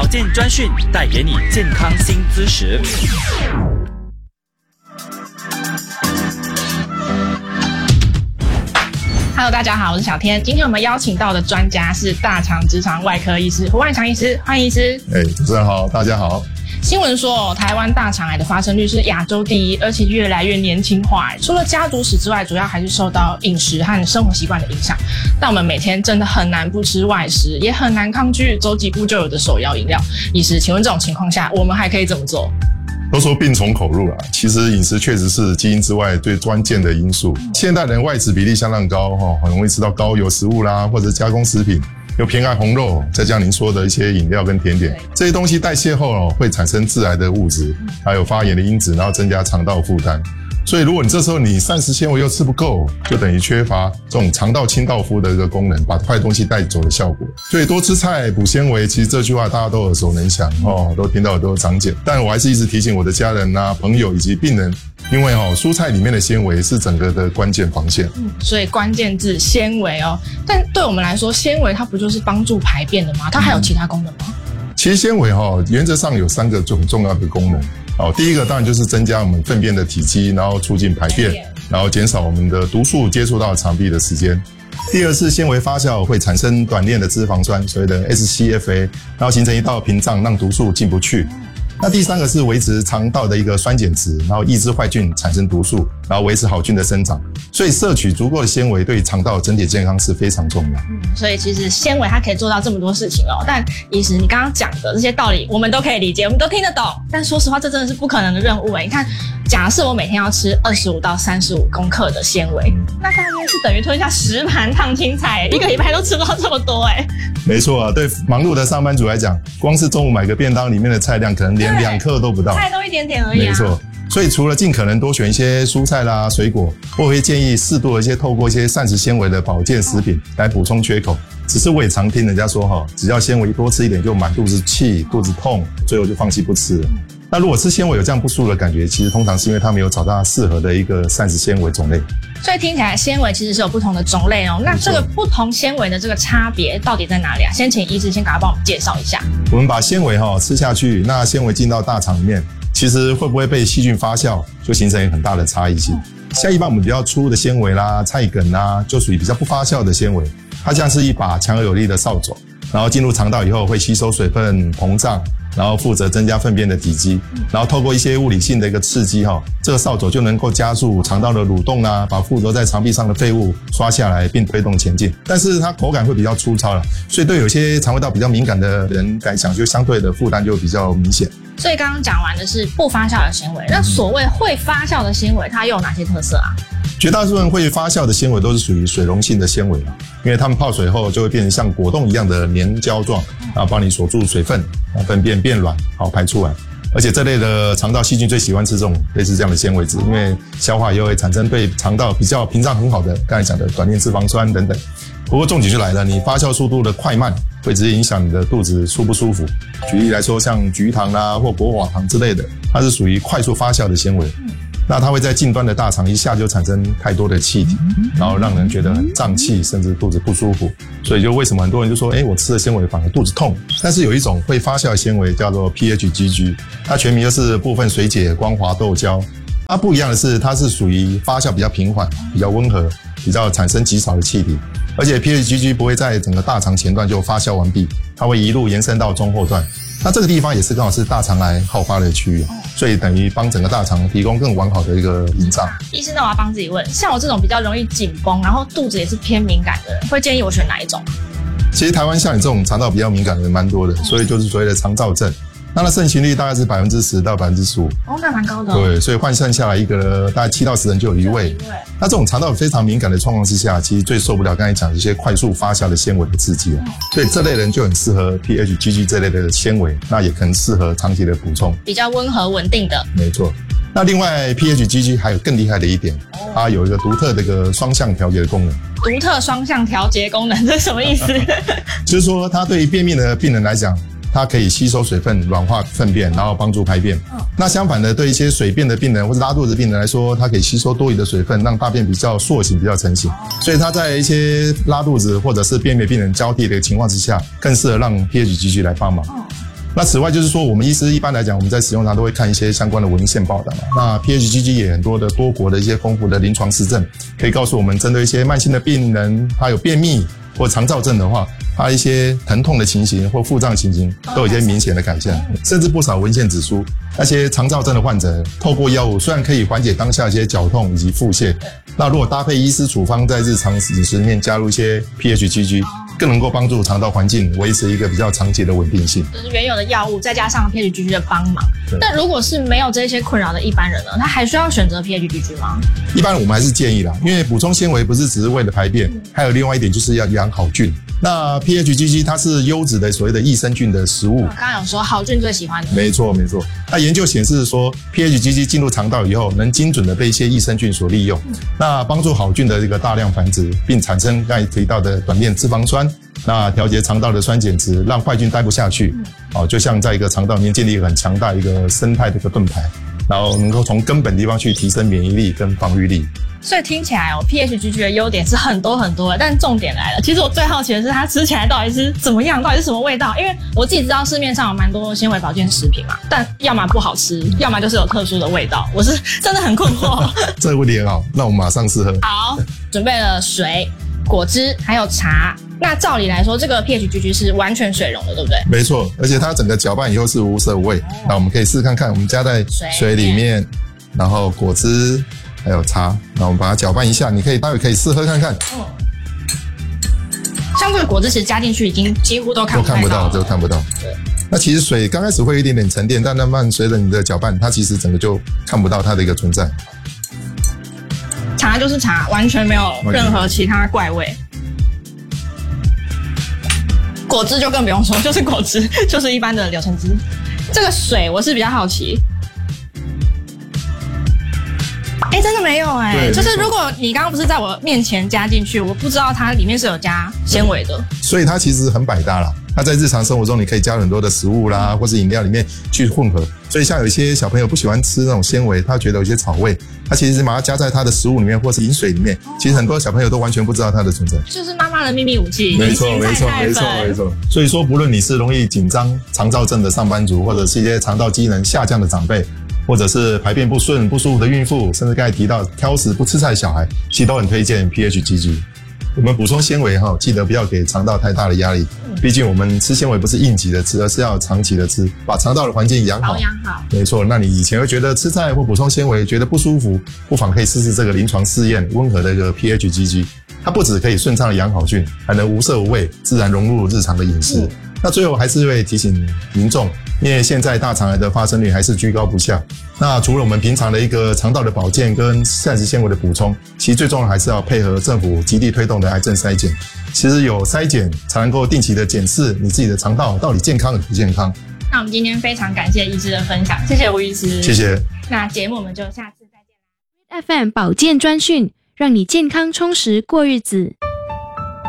保健专讯，带给你健康新知识。 Hello， 大家好，我是小天。今天我们邀请到的专家是大肠直肠外科医师胡万强医师，欢迎医师。 主持人好，大家好。 新闻说，台湾大肠癌的发生率是亚洲第一，而且越来越年轻化。除了家族史之外，主要还是受到饮食和生活习惯的影响。但我们每天真的很难不吃外食，也很难抗拒走几步就有的手摇饮料。医师，请问这种情况下，我们还可以怎么做？ 都说病从口入其实饮食确实是基因之外最关键的因素。现代人外食比例相当高，很容易吃到高油食物啦，或者加工食品，又偏爱红肉，再加您说的一些饮料跟甜点，这些东西代谢后会产生致癌的物质，还有发炎的因子，然后增加肠道负担。所以如果你这时候你膳食纤维又吃不够，就等于缺乏这种肠道清道夫的一个功能，把坏东西带走的效果。所以多吃菜补纤维，其实这句话大家都耳熟能详都听到很多长茧。但我还是一直提醒我的家人朋友以及病人，因为蔬菜里面的纤维是整个的关键防线。 所以关键字纤维但对我们来说，纤维它不就是帮助排便的吗？它还有其他功能吗？ 其实纤维原则上有3个很重要的功能。第一个当然就是增加我们粪便的体积，然后促进排便，然后减少我们的毒素接触到肠壁的时间。第二是纤维发酵会产生短链的脂肪酸，所谓的 SCFA， 然后形成一道屏障，让毒素进不去。那第3个是维持肠道的一个酸碱值，然后抑制坏菌产生毒素，然后维持好菌的生长。所以摄取足够的纤维对肠道整体健康是非常重要。 所以其实纤维它可以做到这么多事情但医师你刚刚讲的这些道理我们都可以理解，我们都听得懂，但说实话这真的是不可能的任务你看，假设我每天要吃25到35公克的纤维，那大约是等于吞下10盘烫青菜一个礼拜都吃不到这么多没错对忙碌的上班族来讲，光是中午买个便当里面的菜量可能连2克都不到， 菜都一点点而已没错。所以除了尽可能多选一些蔬菜啦、水果，我会建议适度的透过一些膳食纤维的保健食品来补充缺口。只是我也常听人家说只要纤维多吃一点就满肚子气、肚子痛，最后就放弃不吃了。那如果吃纤维有这样不舒服的感觉，其实通常是因为他没有找到适合的一个膳食纤维种类。 所以听起来纤维其实是有不同的种类那这个不同纤维的这个差别到底在哪里先请医师先赶快帮我们介绍一下。 我们把纤维吃下去，那纤维进到大肠里面，其实会不会被细菌发酵，就形成很大的差异性。像一般我们比较粗的纤维啦、菜梗啦，就属于比较不发酵的纤维，它像是一把强而有力的扫帚，然后进入肠道以后会吸收水分膨胀，然后负责增加粪便的体积，然后透过一些物理性的一个刺激这个扫帚就能够加速肠道的蠕动把附着在肠壁上的废物刷下来并推动前进。但是它口感会比较粗糙所以对有些肠胃道比较敏感的人来讲，就相对的负担就比较明显。 所以刚刚讲完的是不发酵的纤维，那所谓会发酵的纤维它又有哪些特色绝大部分会发酵的纤维都是属于水溶性的纤维因为它们泡水后就会变成像果冻一样的粘胶状，然后帮你锁住水分，让粪便变软好排出来。而且这类的肠道细菌最喜欢吃这种类似这样的纤维质，因为消化以后会产生对肠道比较屏障很好的刚才讲的短链脂肪酸等等。不过重点就来了，你发酵速度的快慢会直接影响你的肚子舒不舒服。举例来说，像菊糖啦或果寡糖之类的，它是属于快速发酵的纤维，那它会在近端的大肠一下就产生太多的气体，然后让人觉得很胀气，甚至肚子不舒服。所以就为什么很多人就说我吃了纤维反而肚子痛。但是有一种会发酵的纤维叫做 PHGG， 它全名就是部分水解光滑豆胶。它不一样的是，它是属于发酵比较平缓、比较温和、比较产生极少的气体，而且 PHGG 不会在整个大肠前段就发酵完毕，它会一路延伸到中后段。那这个地方也是刚好是大肠癌好发的区域所以等于帮整个大肠提供更完好的一个屏障。 医师，那我要帮自己问，像我这种比较容易紧绷，然后肚子也是偏敏感的人，会建议我选哪一种？ 其实台湾像你这种肠道比较敏感的人蛮多的，所以就是所谓的肠躁症。那它盛行率大概是10%到15%， 那蛮高的对，所以换算下来一个大概7到10人就有1位。那这种肠道非常敏感的状况之下，其实最受不了刚才讲一些快速发酵的纤维的刺激所以这类人就很适合 PHGG 这类的纤维，那也很适合长期的补充， 比较温和稳定的。 没错。那另外 PHGG 还有更厉害的一点，它有一个独特的一个双向调节的功能。 独特双向调节功能，这是什么意思？ 就是说它对于便秘的病人来讲，它可以吸收水分，软化粪便，然后帮助排便。那相反的，对一些水便的病人或者拉肚子的病人来说，它可以吸收多余的水分，让大便比较塑形、比较成型。所以它在一些拉肚子或者是便秘病人交替的情况之下，更适合让 PHGG 来帮忙。 那此外就是说，我们医师一般来讲，我们在使用上都会看一些相关的文献报道嘛。那 PHGG 也很多的多国的一些丰富的临床实证，可以告诉我们，针对一些慢性的病人，他有便秘或肠躁症的话，他一些疼痛的情形或腹胀情形都有一些明显的改善，甚至不少文献指出，那些肠躁症的患者透过药物虽然可以缓解当下一些绞痛以及腹泻，那如果搭配医师处方在日常饮食里面加入一些 PHGG，更能够帮助肠道环境维持一个比较长期的稳定性， 就是原有的药物再加上 PHGG 的帮忙。但如果是没有这些困扰的一般人呢，他还需要选择 PHGG 吗？ 一般我们还是建议啦，因为补充纤维不是只是为了排便，还有另外一点就是要养好菌。那 PHGG 它是优质的所谓的益生菌的食物， 刚刚有说好菌最喜欢的， 没错。那研究显示说 PHGG 进入肠道以后，能精准的被一些益生菌所利用，那帮助好菌的这个大量繁殖，并产生刚才提到的短链脂肪酸，那调节肠道的酸碱值，让坏菌待不下去，就像在一个肠道里面建立一个很强大一个生态的一个盾牌，然后能够从根本地方去提升免疫力跟防御力。 所以听起来PHGG 的优点是很多很多的，但重点来了，其实我最好奇的是它吃起来到底是怎么样，到底是什么味道？因为我自己知道市面上有蛮多纤维保健食品嘛，但要么不好吃，要么就是有特殊的味道，我是真的很困惑。 这个问题很好，那我们马上试喝。 好，准备了水、果汁还有茶。那照理来说，这个 PHGG 是完全水溶的，对不对？ 没错，而且它整个搅拌以后是无色无味。那我们可以试看看，我们加在水里面，然后果汁还有茶，那我们把它搅拌一下，你可以待会可以试喝看看。 像这个果汁其实加进去已经几乎都看不到。对。 那其实水刚开始会有一点点沉淀，但慢慢随着你的搅拌，它其实整个就看不到它的一个存在。 茶就是茶，完全没有任何其他怪味。果汁就更不用说，就是果汁，就是一般的柳橙汁。这个水我是比较好奇。真的没有就是如果你刚刚不是在我面前加进去，我不知道它里面是有加纤维的， 所以它其实很百搭啦。它在日常生活中你可以加很多的食物啦，或是饮料里面去混合。所以像有一些小朋友不喜欢吃那种纤维，他觉得有些草味，他其实把它加在他的食物里面或是饮水里面，其实很多小朋友都完全不知道它的存在。 就是妈妈的秘密武器。 没错。所以说，不论你是容易紧张、肠躁症的上班族，或者是一些肠道机能下降的长辈，或者是排便不顺、不舒服的孕妇，甚至刚才提到挑食不吃菜的小孩，其实都很推荐 PHGG。我们补充纤维记得不要给肠道太大的压力，毕竟我们吃纤维不是应急的吃，而是要长期的吃，把肠道的环境养好。没错，那你以前会觉得吃菜或补充纤维觉得不舒服，不妨可以试试这个临床试验温和的一个 PHGG。它不只可以顺畅的养好菌，还能无色无味，自然融入日常的饮食。那最后还是会提醒民众，因为现在大肠癌的发生率还是居高不下。那除了我们平常的一个肠道的保健跟膳食纤维的补充，其实最重要还是要配合政府极力推动的癌症筛检。其实有筛检才能够定期的检视你自己的肠道到底健康与不健康。 那我们今天非常感谢医师的分享，谢谢吴医师。 谢谢。 那节目我们就下次再见。 FM 保健专讯，让你健康充实过日子。